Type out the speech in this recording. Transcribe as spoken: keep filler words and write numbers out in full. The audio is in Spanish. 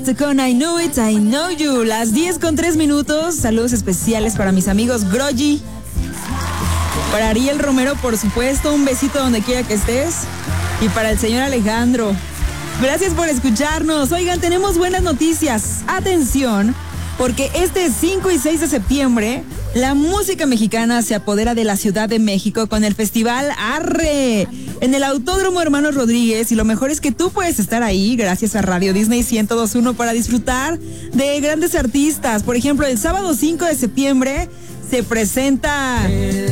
Swift con I Know It, I Know You. Las diez con tres minutos. Saludos especiales para mis amigos Groggy. Para Ariel Romero, por supuesto. Un besito donde quiera que estés. Y para el señor Alejandro. Gracias por escucharnos. Oigan, tenemos buenas noticias. Atención, porque este cinco y seis de septiembre, la música mexicana se apodera de la Ciudad de México con el Festival Arre en el Autódromo Hermanos Rodríguez, y lo mejor es que tú puedes estar ahí gracias a Radio Disney ciento dos punto uno para disfrutar de grandes artistas. Por ejemplo, el sábado cinco de septiembre se presenta